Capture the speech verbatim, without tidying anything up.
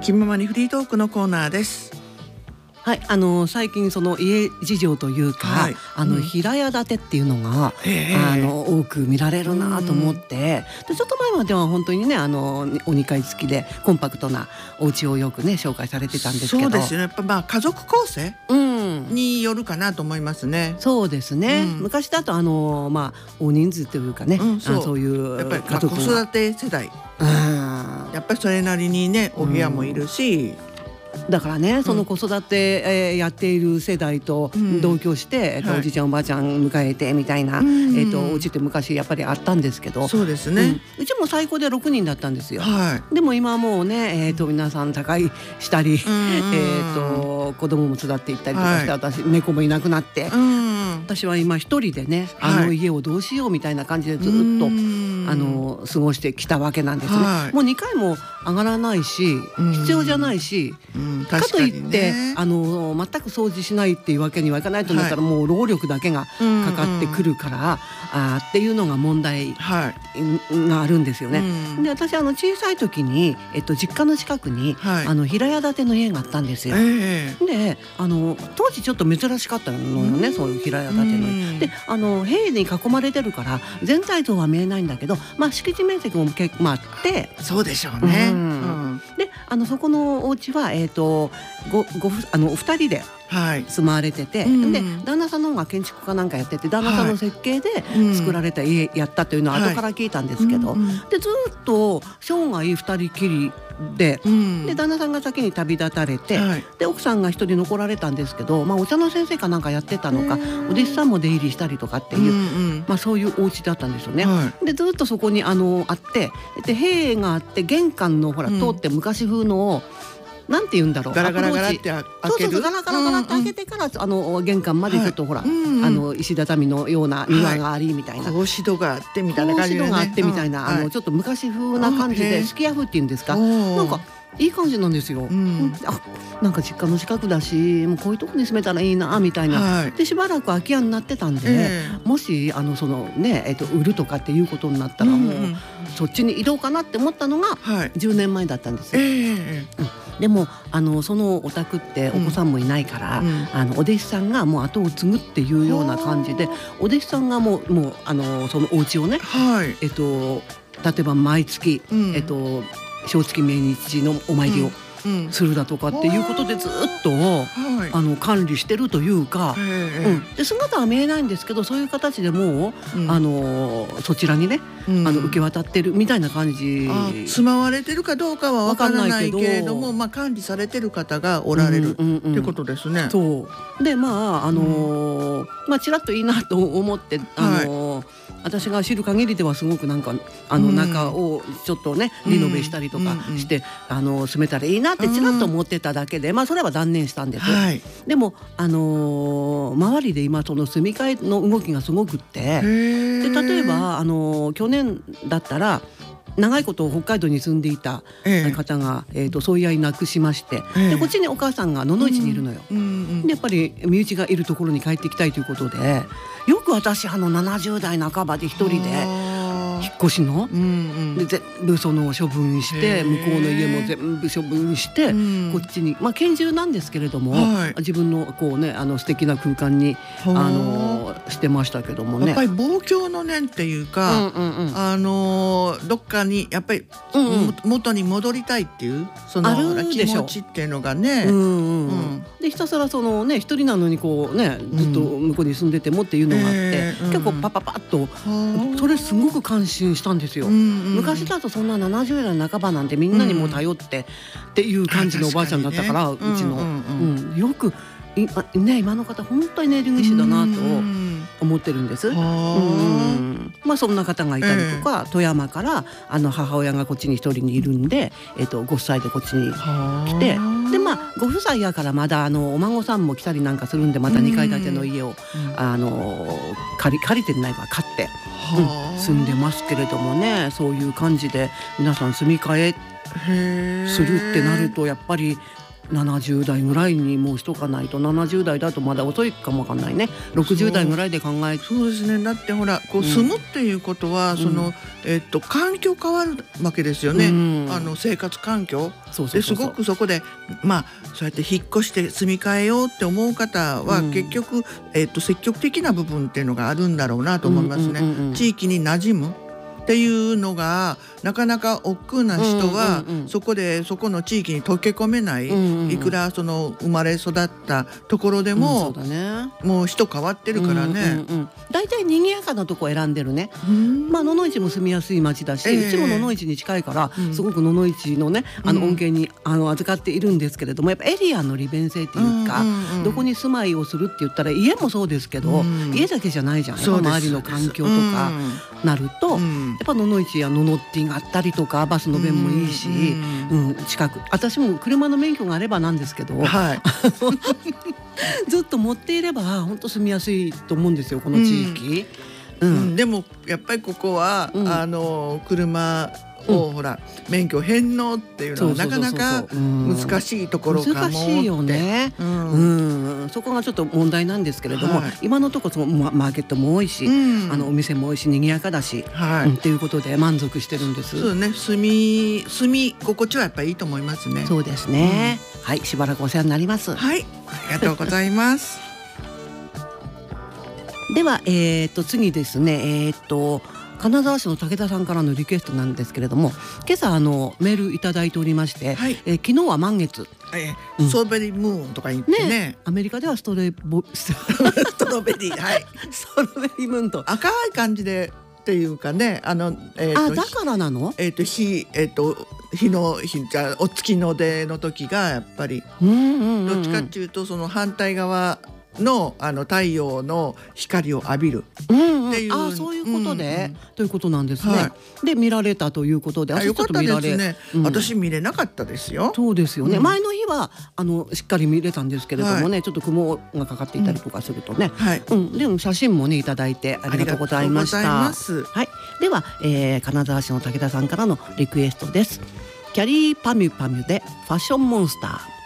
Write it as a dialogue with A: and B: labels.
A: 気ままにフリートークのコーナーです。
B: はい、あの最近その家事情というか、はい、あの、うん、平屋建てっていうのが、えー、あの多く見られるなと思って、でちょっと前までは本当にねあのおにかい付きでコンパクトなお家をよくね紹介されてたんですけど、
A: そうですよね。やっぱまあ家族構成、うんによるかなと思いますね。
B: そうですね、うん、昔だとあの、まあ、大人数というかね、うん、そう、そういう
A: やっぱり家族、まあ、子育て世代、うん、やっぱりそれなりにねお部屋もいるし、うん
B: だからね、その子育て、えー、やっている世代と同居して、うんえっとはい、おじいちゃんおばあちゃん迎えてみたいな、うんえっと、お家って昔やっぱりあったんですけど、
A: そうですね、
B: うん、うちも最高でろくにんだったんですよ、
A: はい、
B: でも今はもうね、えー、と皆さん高いしたり、うんえー、と子供も育っていったりとかして、はい、私猫もいなくなって、うん、私は今一人でねあの家をどうしようみたいな感じでずっと、はい、あの過ごしてきたわけなんですね、はい、もうにかいも上がらないし必要じゃないし、うんかといって、ね、あの全く掃除しないっていうわけにはいかないと思ったら、はい、もう労力だけがかかってくるから、うんうん、あっていうのが問題があるんですよね、はい、で私あの小さい時に、えっと、実家の近くに、はい、あの平屋建ての家があったんですよ、えー、であの当時ちょっと珍しかったのよね、うん、そういう平屋建ての家、うん、であの塀に囲まれてるから全体像は見えないんだけど、まあ、敷地面積も結構あって
A: そうでしょうね、うん
B: うん、であのそこのお家は、えーと、ごごあのお二人で住まわれてて、はいうん、で旦那さんの方が建築家なんかやってて旦那さんの設計で作られた家やったというのは後から聞いたんですけど、はいうんうん、でずっと生涯二人きりで、うん、で旦那さんが先に旅立たれて、はい、で奥さんが一人残られたんですけど、まあ、お茶の先生かなんかやってたのかお弟子さんも出入りしたりとかっていう、うんうんまあ、そういうお家だったんですよね、はい、でずっとそこにあのあってで塀があって玄関のほら、うん、通って昔風のをなんて言うんだろう
A: ガラガラガラって開けるそうそうそう
B: ガラガラガラって開けてから、うんうん、あの玄関までちょっとほら、はいうんうん、あの石畳のような庭がありみたいな、
A: はい、格子戸があってみたいな感じで、ね、
B: 格子戸があってみたいな、うん、あのちょっと昔風な感じでスキヤ風っていうんですかなんかいい感じなんですよ、うん、あなんか実家の近くだしもうこういうとこに住めたらいいなみたいな、はい、でしばらく空き家になってたんで、えー、もしあのそのね、えー、と売るとかっていうことになったらもう、うんうん、そっちに移動かなって思ったのがじゅうねんまえだったんですよ、えーうんでもあのそのお宅ってお子さんもいないから、うん、あのお弟子さんがもう後を継ぐっていうような感じでお弟子さんがもう、もうあのそのお家をね、はいえっと、例えば毎月、うんえっと、正月命日のお参りを、うんするだとかっていうことでずっと、はい、あの管理してるというか、うん、で姿は見えないんですけどそういう形でもう、うん、あのそちらにね、うん、あの受け渡ってるみたいな感じ
A: 住まわれてるかどうかは分からないけれども、まあ、管理されてる方がおられる、うんうんうん、ってことですね。
B: そうでまああのーうんまあ、ちらっといいなと思ってあのーはい私が知る限りではすごくなんかあの中をちょっとね、うん、リノベしたりとかして、うん、あの住めたらいいなってちらっと思ってただけで、まあそれは断念したんです、はい、でもあのー、周りで今その住み替えの動きがすごくってで例えばあのー、去年だったら長いこと北海道に住んでいた方が、えー、とそういやいなくしまして、ええ、でこっちにお母さんが野々市にいるのよ、うんうんうん、でやっぱり身内がいるところに帰ってきたいということでよく私あのななじゅう代半ばで一人で引っ越しの、うんうん、で全部その処分して向こうの家も全部処分して、うん、こっちにまあ拳銃なんですけれども、はい、自分のこうねあの素敵な空間にあのしてましたけどもね
A: やっぱり望郷の念っていうか、うんうんうん、あのどっかにやっぱり、うんうん、元に戻りたいっていうその気持ちっていうのがね、うんうん
B: うん、でひたすらそのね一人なのにこうねずっと向こうに住んでてもっていうのがあって、えー、結構パパパッと、うん、それすごく感心したんですよ、うんうん、昔だとそんなななじゅう代半ばなんてみんなにも頼って、うん、っていう感じのおばあちゃんだったから、ね、うちの、うんうんうん、よくい、ね、今の方本当にエネルギッシュだなと思ってるんです、うんうんまあ、そんな方がいたりとか、えー、富山からあの母親がこっちに一人にいるんで、えー、とご夫妻でこっちに来てで、まあ、ご夫妻やからまだあのお孫さんも来たりなんかするんでまたにかい建ての家を、うん、あの 借り、借りてないわ買って、うん、住んでますけれどもねそういう感じで皆さん住み替えするってなるとやっぱりななじゅう代ぐらいにもうしとかないと、ななじゅう代だとまだ遅いかもわかんないね。ろくじゅう代ぐらいで考えて。
A: そうですね。だってほらこう住むっていうことは、うん、その、えっと、環境変わるわけですよね、うん、あの生活環境ですごくそこでまあそうやって引っ越して住み替えようって思う方は、うん、結局、えっと、積極的な部分っていうのがあるんだろうなと思いますね、うんうんうんうん、地域に馴染むっていうのがなかなか億劫な人は、うんうんうん、そこでそこの地域に溶け込めない、うんうん、いくらその生まれ育ったところでも、うん、そうだね、もう人変わってるからね。
B: だいたい賑やかなとこ選んでるね。まあ野々市も住みやすい町だし、えー、うちも野々市に近いから、うん、すごく野々市のねあの恩恵にあの預かっているんですけれども、やっぱエリアの利便性っていうか、うんうんうん、どこに住まいをするって言ったら家もそうですけど、うん、家だけじゃないじゃん。周りの環境とかなると、うん、やっぱ野々市や野々ってがあったりとか、バスの便もいいし、うんうん、近く、私も車の免許があればなんですけど、はい、ずっと持っていれば本当住みやすいと思うんですよ、この地域、うんうん、
A: でもやっぱりここは、うん、あの車を、うん、ほら免許返納っていうのはなかなか難しいところかもって。
B: 難しいよね、うんうん、そこがちょっと問題なんですけれども、はい、今のところマーケットも多いし、うん、あのお店も多いし賑やかだし、はい、うん、っていうことで満足してるんです。
A: そうね、住み住み心地はやっぱりいいと思いますね。
B: そうですね、うん、はい、しばらくお世話になります。
A: はい、ありがとうございます
B: では、えー、と次ですね、えー、と金沢市の武田さんからのリクエストなんですけれども、今朝あのメールいただいておりまして、はい、えー、昨日は満月、
A: えー、ストロベリームーンとか言ってね、ね、
B: アメリカではストレボ
A: ストロベリー、はい、
B: ストロベリームーンと
A: 赤い感じでっていうかね、あの、
B: えー、あ、だからなの？
A: えっ、ー、と日えっ、ー、と日の日じゃお月の出の時がやっぱり、
B: うんうんうんうん、
A: どっちかっていうとその反対側のあの太陽の光を浴びるっていう、うんうん、
B: あ、そういうことで、うんうん、ということなんですね、はい、で見られたということで、
A: あ、よかったですね、うん、私見れなかったですよ。
B: そうですよね、うん、前の日はあのしっかり見れたんですけれどもね、はい、ちょっと雲がかかっていたりとかするとね、うん、はい、うん、でも写真もねいただいてありがとうございました。
A: はい、
B: では、えー、金沢市の武田さんからのリクエストです。キャリーパミュパミュでファッションモンスター。